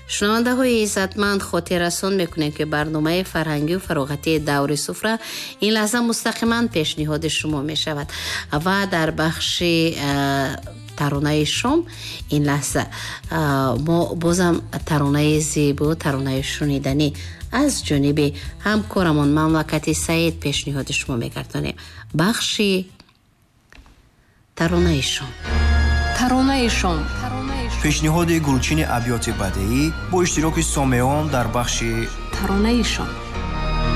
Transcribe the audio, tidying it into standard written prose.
шунавандаҳои иззатманд, хотиррасон мекунем ки барномаи фарҳангию фароғатии даври суфра ин лаҳза мустақиман пешниҳоди шумо мешавад ва дар бахши таронаи шом ин лаҳза мо бозам таронаи зебо, таронаи шуниданӣ аз ҷониби ҳамкорамон Мамлакати Саид пешниҳоди шумо мегардонем. бахши таронаи шом. таронаи шом. пешниҳоди Гулчини абёти бадеӣ бо иштироки сомеон дар бахши таронаи шом.